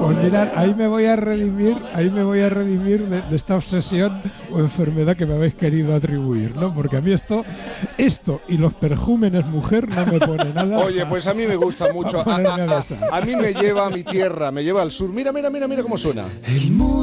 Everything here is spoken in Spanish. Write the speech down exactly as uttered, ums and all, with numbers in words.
Pues mirad, ahí me voy a redimir, ahí me voy a redimir de, de esta obsesión o enfermedad que me habéis querido atribuir, ¿no? Porque a mí esto, esto y los perjúmenes mujer no me pone nada. Oye, pues a mí me gusta mucho. A, a, a, a mí me lleva a mi tierra, me lleva al sur. Mira, mira, mira, mira cómo suena. El mundo